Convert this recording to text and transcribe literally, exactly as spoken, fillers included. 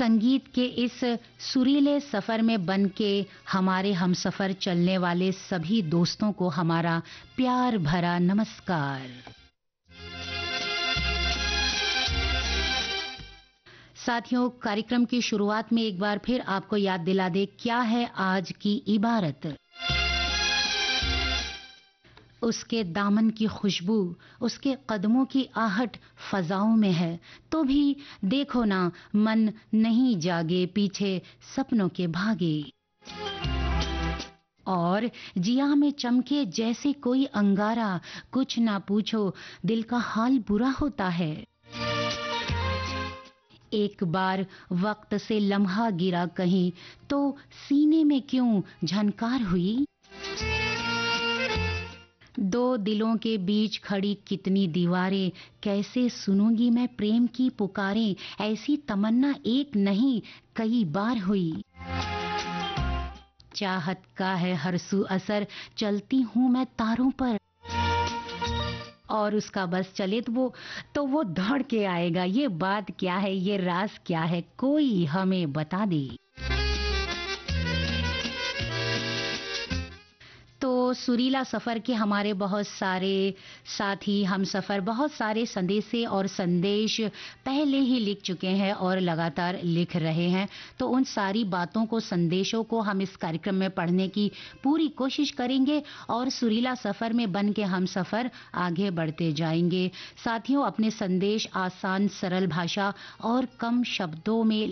संगीत के इस सुरीले सफर में बन के हमारे हमसफर चलने वाले सभी दोस्तों को हमारा प्यार भरा नमस्कार। साथियों, कार्यक्रम की शुरुआत में एक बार फिर आपको याद दिला दे क्या है आज की इबारत। उसके दामन की खुशबू, उसके कदमों की आहट फजाओं में है, तो भी देखो ना मन नहीं जागे, पीछे सपनों के भागे। और जिया में चमके जैसे कोई अंगारा, कुछ ना पूछो दिल का हाल बुरा होता है। एक बार वक्त से लम्हा गिरा कहीं, तो सीने में क्यों झनकार हुई। दो दिलों के बीच खड़ी कितनी दीवारें, कैसे सुनूंगी मैं प्रेम की पुकारें, ऐसी तमन्ना एक नहीं कई बार हुई। चाहत का है हर सू असर, चलती हूँ मैं तारों पर, और उसका बस चले तो वो तो वो दौड़ के आएगा। ये बात क्या है, ये राज क्या है, कोई हमें बता दे। तो सुरीला सफर के हमारे बहुत सारे साथी हम सफर बहुत सारे संदेशे और संदेश पहले ही लिख चुके हैं और लगातार लिख रहे हैं। तो उन सारी बातों को, संदेशों को हम इस कार्यक्रम में पढ़ने की पूरी कोशिश करेंगे और सुरीला सफर में बन के हम सफर आगे बढ़ते जाएंगे। साथियों, अपने संदेश आसान सरल भाषा और कम शब्दों में